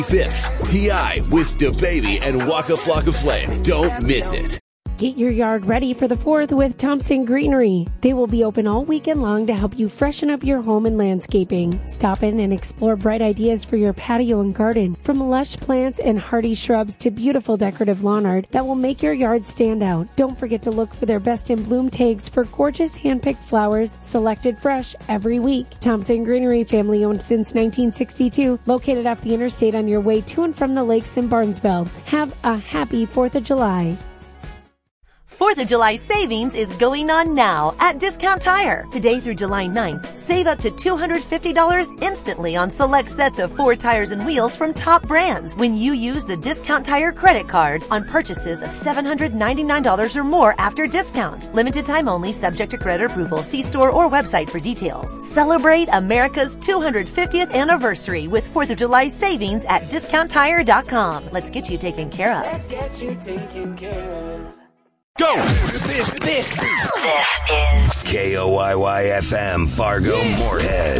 5th, T.I. with DaBaby and Waka Flocka Flame. Don't miss it. Get your yard ready for the 4th with Thompson Greenery. They will be open all weekend long to help you freshen up your home and landscaping. Stop in and explore bright ideas for your patio and garden, from lush plants and hardy shrubs to beautiful decorative lawn art that will make your yard stand out. Don't forget to look for their best in bloom tags for gorgeous hand-picked flowers selected fresh every week. Thompson Greenery, family owned since 1962, located off the interstate on your way to and from the lakes in Barnesville. Have a happy 4th of July. 4th of July savings is going on now at Discount Tire. Today through July 9th, save up to $250 instantly on select sets of 4 tires and wheels from top brands when you use the Discount Tire credit card on purchases of $799 or more after discounts. Limited time only, subject to credit approval. See store or website for details. Celebrate America's 250th anniversary with 4th of July savings at DiscountTire.com. Let's get you taken care of. Let's get you taken care of. Go! This is KOYY FM, Fargo, Moorhead.